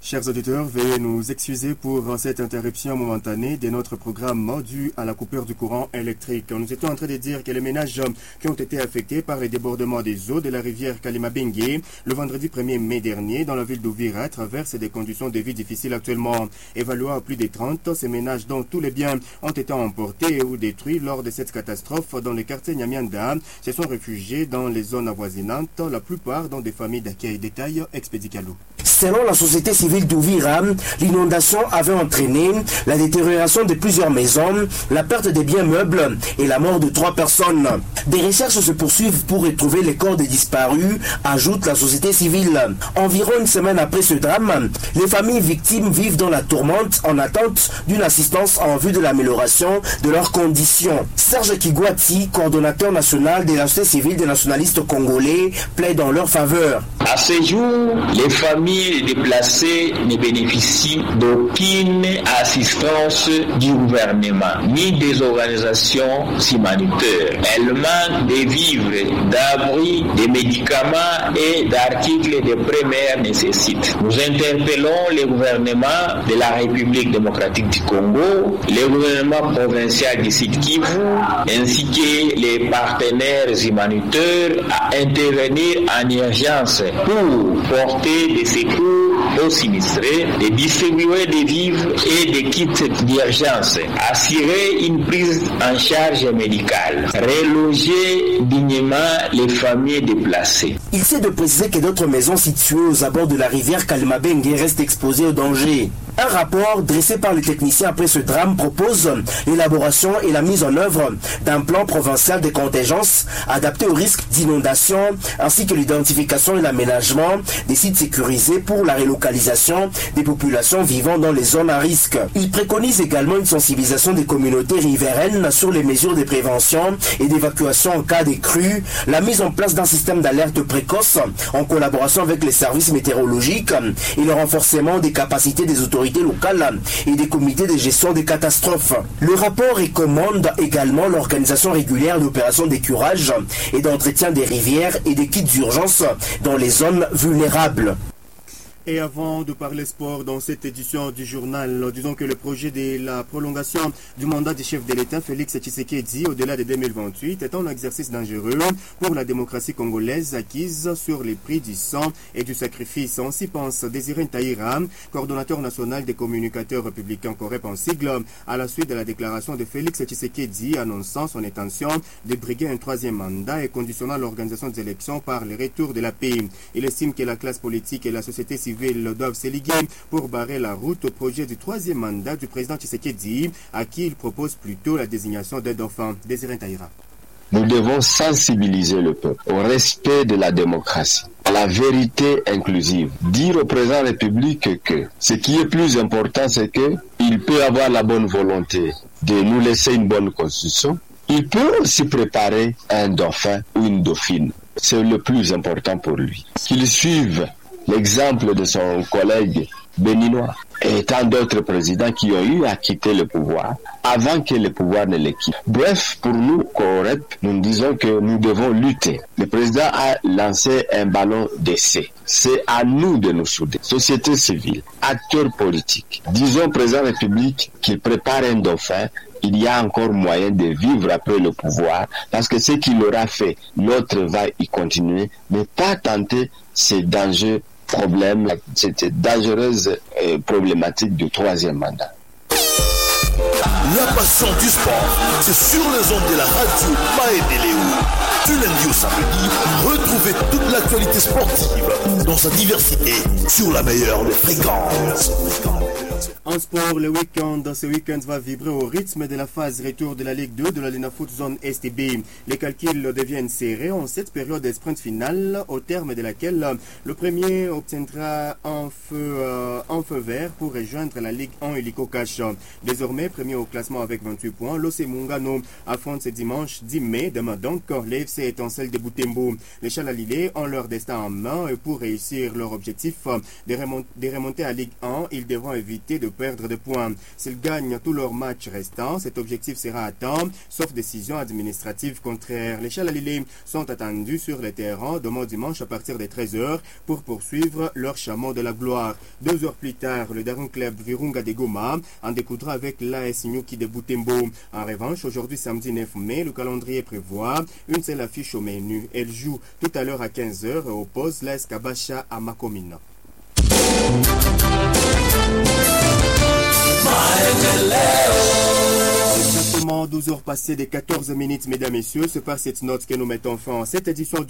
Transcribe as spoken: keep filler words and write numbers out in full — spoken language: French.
Chers auditeurs, veuillez nous excuser pour cette interruption momentanée de notre programme dû à la coupure du courant électrique. Nous étions en train de dire que les ménages qui ont été affectés par les débordements des eaux de la rivière Kalimabengue le vendredi premier mai dernier dans la ville d'Uvira traversent des conditions de vie difficiles actuellement. Évalués à plus de trente, ces ménages dont tous les biens ont été emportés ou détruits lors de cette catastrophe dans le quartier Nyamianda se sont réfugiés dans les zones avoisinantes, la plupart dans des familles d'accueil. Détail Expédit Kalou. Selon la société civile d'Uvira, l'inondation avait entraîné la détérioration de plusieurs maisons, la perte des biens meubles et la mort de trois personnes. Des recherches se poursuivent pour retrouver les corps des disparus, ajoute la société civile. Environ une semaine après ce drame, les familles victimes vivent dans la tourmente en attente d'une assistance en vue de l'amélioration de leurs conditions. Serge Kigwati, coordonnateur national de la société civile des nationalistes congolais, plaide en leur faveur. À ce jour, les familles déplacés ne bénéficient d'aucune assistance du gouvernement ni des organisations humanitaires. Elles manquent de vivres, d'abris, de médicaments et d'articles de première nécessité. Nous interpellons le gouvernement de la République démocratique du Congo, le gouvernement provincial du Sud Kivu, ainsi que les partenaires humanitaires à intervenir en urgence pour porter des secours aux sinistrés, de distribuer des vivres et des kits d'urgence, assurer une prise en charge médicale, reloger dignement les familles déplacées. Il s'est de préciser que d'autres maisons situées aux abords de la rivière Kalimabengue restent exposées au danger. Un rapport dressé par les techniciens après ce drame propose l'élaboration et la mise en œuvre d'un plan provincial de contingence adapté au risque d'inondation ainsi que l'identification et l'aménagement des sites sécurisés pour la relocalisation des populations vivant dans les zones à risque. Il préconise également une sensibilisation des communautés riveraines sur les mesures de prévention et d'évacuation en cas de crue, la mise en place d'un système d'alerte précoce en collaboration avec les services météorologiques et le renforcement des capacités des autorités locales et des comités de gestion des catastrophes. Le rapport recommande également l'organisation régulière d'opérations d'écurage et d'entretien des rivières et des kits d'urgence dans les zones vulnérables. Et avant de parler sport dans cette édition du journal, disons que le projet de la prolongation du mandat du chef de l'État Félix Tshisekedi au-delà de deux mille vingt-huit est un exercice dangereux pour la démocratie congolaise acquise sur les prix du sang et du sacrifice. On s'y pense. Désiré Ntaïra, coordonnateur national des communicateurs républicains Corep en sigle, à la suite de la déclaration de Félix Tshisekedi annonçant son intention de briguer un troisième mandat et conditionnant l'organisation des élections par le retour de la paix. Il estime que la classe politique et la société civile doivent se liguer pour barrer la route au projet du troisième mandat du président Tshisekedi, à qui il propose plutôt la désignation d'un dauphin. Désiré Ntaïra. Nous devons sensibiliser le peuple au respect de la démocratie, à la vérité inclusive. Dire au président de la République que ce qui est plus important, c'est qu'il peut avoir la bonne volonté de nous laisser une bonne constitution. Il peut aussi préparer un dauphin ou une dauphine. C'est le plus important pour lui. Qu'il suive l'exemple de son collègue béninois et tant d'autres présidents qui ont eu à quitter le pouvoir avant que le pouvoir ne les quitte. Bref, pour nous, Corep, nous disons que nous devons lutter. Le président a lancé un ballon d'essai. C'est à nous de nous souder. Société civile, acteurs politiques. Disons président de la République qu'il prépare un dauphin. Il y a encore moyen de vivre après le pouvoir parce que ce qu'il aura fait, l'autre va y continuer, mais pas tenter ces dangers problème, cette dangereuse euh, problématique du troisième mandat. La passion du sport, c'est sur les ondes de la radio Maëdéléo. Du lundi au samedi, retrouvez toute l'actualité sportive dans sa diversité sur la meilleure des fréquences. En sport, le week-end, ce week-end va vibrer au rythme de la phase retour de la Ligue deux de la Linafoot Zone S T B. Les calculs deviennent serrés en cette période de sprint finale, au terme de laquelle le premier obtiendra un feu, euh, un feu vert pour rejoindre la Ligue un Illico Cash. Désormais, premier au classement avec vingt-huit points, l'O C Mungano affronte ce dimanche dix mai. Demain donc, les F C Étincelle de Butembo. Les Chalalilés ont leur destin en main et pour réussir leur objectif de remonter, de remonter à Ligue un, ils devront éviter de perdre des points. S'ils gagnent tous leurs matchs restants, cet objectif sera atteint, sauf décision administrative contraire. Les Chalalilés sont attendus sur le terrain demain dimanche à partir de treize heures pour poursuivre leur chameau de la gloire. Deux heures plus tard, le Daron Club Virunga de Goma en découdra avec l'A S Nyuki de Butembo. En revanche, aujourd'hui samedi neuf mai, le calendrier prévoit une seule affiche au menu. Elle joue tout à l'heure à quinze heures et oppose l'A S Kabasha à Makomina. Exactement douze heures passées de quatorze minutes, mesdames et messieurs, c'est par cette note que nous mettons fin à cette édition